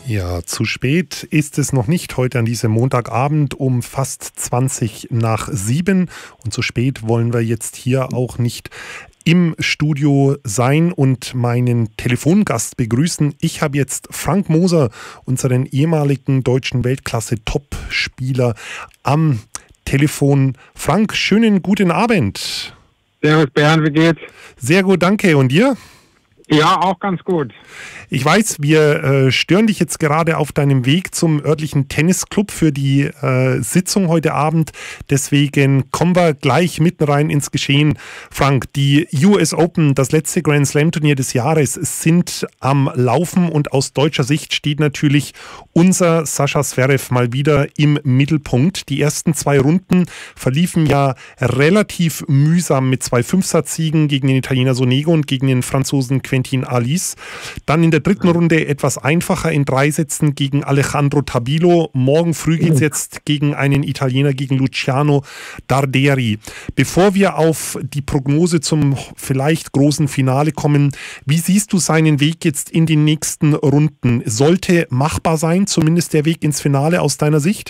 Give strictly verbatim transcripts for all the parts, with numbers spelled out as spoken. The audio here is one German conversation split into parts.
Ja, zu spät ist es noch nicht heute an diesem Montagabend um fast zwanzig nach sieben. Und zu spät wollen wir jetzt hier auch nicht im Studio sein und meinen Telefongast begrüßen. Ich habe jetzt Frank Moser, unseren ehemaligen deutschen Weltklasse-Top-Spieler, am Telefon. Frank, schönen guten Abend. Servus Bernd, wie geht's? Sehr gut, danke. Und dir? Ja, auch ganz gut. Ich weiß, wir äh, stören dich jetzt gerade auf deinem Weg zum örtlichen Tennisclub für die äh, Sitzung heute Abend. Deswegen kommen wir gleich mitten rein ins Geschehen. Frank, die U S Open, das letzte Grand Slam Turnier des Jahres, sind am Laufen und aus deutscher Sicht steht natürlich unser Sascha Zverev mal wieder im Mittelpunkt. Die ersten zwei Runden verliefen ja relativ mühsam mit zwei Fünfsatzsiegen gegen den Italiener Sonego und gegen den Franzosen Quentin Halys. Dann in der dritten Runde etwas einfacher in drei Sätzen gegen Alejandro Tabilo. Morgen früh geht es jetzt gegen einen Italiener, gegen Luciano Darderi. Bevor wir auf die Prognose zum vielleicht großen Finale kommen, wie siehst du seinen Weg jetzt in den nächsten Runden? Sollte machbar sein, zumindest der Weg ins Finale aus deiner Sicht?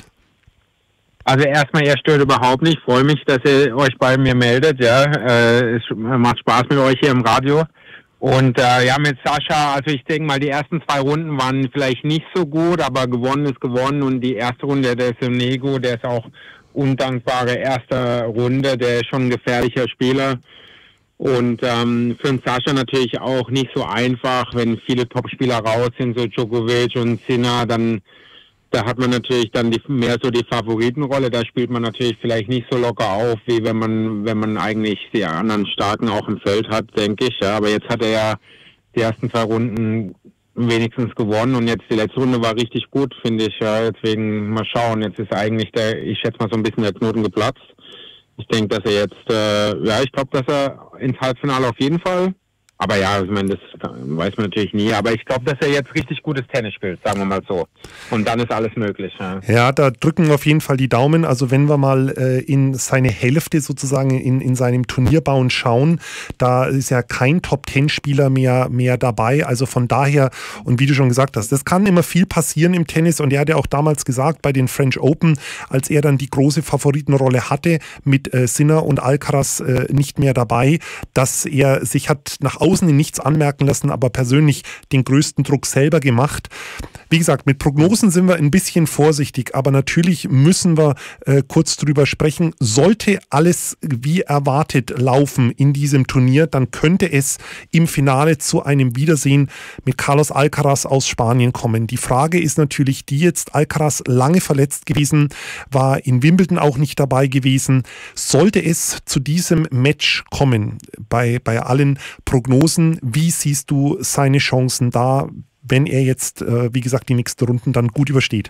Also erstmal, er stört überhaupt nicht. Ich freue mich, dass ihr euch bei mir meldet. Ja, äh, es macht Spaß mit euch hier im Radio. Und äh, ja, mit Sascha, also ich denke mal, die ersten zwei Runden waren vielleicht nicht so gut, aber gewonnen ist gewonnen. Und die erste Runde, der Sonego, der ist auch undankbare erste Runde, der ist schon ein gefährlicher Spieler. Und ähm, für den Sascha natürlich auch nicht so einfach, wenn viele Topspieler raus sind, so Djokovic und Sinner, dann da hat man natürlich dann die, mehr so die Favoritenrolle. Da spielt man natürlich vielleicht nicht so locker auf, wie wenn man wenn man eigentlich die anderen Starken auch im Feld hat, denke ich. Ja, aber jetzt hat er ja die ersten zwei Runden wenigstens gewonnen und jetzt die letzte Runde war richtig gut, finde ich. Ja, deswegen mal schauen. Jetzt ist eigentlich der, ich schätze mal so ein bisschen der Knoten geplatzt. Ich denke, dass er jetzt, äh, ja, ich glaube, dass er ins Halbfinale auf jeden Fall. Aber ja, ich meine, das weiß man natürlich nie. Aber ich glaube, dass er jetzt richtig gutes Tennis spielt, sagen wir mal so. Und dann ist alles möglich. Ja, ja, da drücken wir auf jeden Fall die Daumen. Also wenn wir mal äh, in seine Hälfte sozusagen in, in seinem Turnierbauen schauen, da ist ja kein Top-Ten-Spieler mehr, mehr dabei. Also von daher, und wie du schon gesagt hast, das kann immer viel passieren im Tennis. Und er hat ja auch damals gesagt, bei den French Open, als er dann die große Favoritenrolle hatte, mit äh, Sinner und Alcaraz äh, nicht mehr dabei, dass er sich hat nach außen in nichts anmerken lassen, aber persönlich den größten Druck selber gemacht. Wie gesagt, mit Prognosen sind wir ein bisschen vorsichtig, aber natürlich müssen wir äh, kurz drüber sprechen. Sollte alles wie erwartet laufen in diesem Turnier, dann könnte es im Finale zu einem Wiedersehen mit Carlos Alcaraz aus Spanien kommen. Die Frage ist natürlich die jetzt, Alcaraz lange verletzt gewesen, war in Wimbledon auch nicht dabei gewesen. Sollte es zu diesem Match kommen, bei, bei allen Prognosen, wie siehst du seine Chancen da, wenn er jetzt, äh, wie gesagt, die nächsten Runden dann gut übersteht?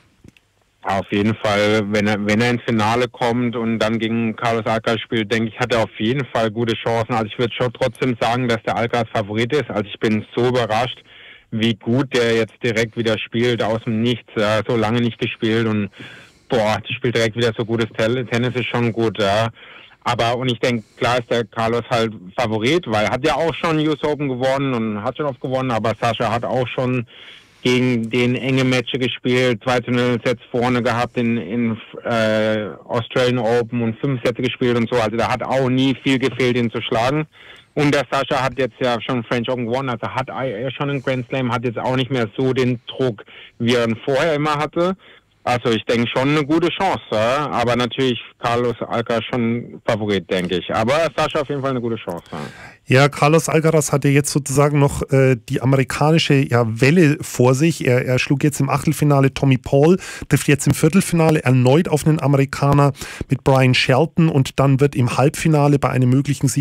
Auf jeden Fall, wenn er wenn er ins Finale kommt und dann gegen Carlos Alcaraz spielt, denke ich, hat er auf jeden Fall gute Chancen. Also ich würde schon trotzdem sagen, dass der Alcaraz Favorit ist. Also ich bin so überrascht, wie gut der jetzt direkt wieder spielt, aus dem Nichts, ja, so lange nicht gespielt und boah, der spielt direkt wieder so gutes Tennis, ist schon gut, ja. Aber, und ich denke, klar ist der Carlos halt Favorit, weil er hat ja auch schon U S Open gewonnen und hat schon oft gewonnen, aber Sascha hat auch schon gegen den enge Matches gespielt, zwei zu null Sets vorne gehabt in, in äh, Australian Open und fünf Sätze gespielt und so, also da hat auch nie viel gefehlt, ihn zu schlagen. Und der Sascha hat jetzt ja schon French Open gewonnen, also hat er schon einen Grand Slam, hat jetzt auch nicht mehr so den Druck, wie er ihn vorher immer hatte. Also ich denke schon eine gute Chance, ja? Aber natürlich Carlos Alcaraz schon Favorit, denke ich. Aber Sascha auf jeden Fall eine gute Chance. Ja, ja, Carlos Alcaraz hatte jetzt sozusagen noch äh, die amerikanische ja, Welle vor sich. Er, er schlug jetzt im Achtelfinale Tommy Paul, trifft jetzt im Viertelfinale erneut auf einen Amerikaner mit Brian Shelton und dann wird im Halbfinale bei einem möglichen Sieg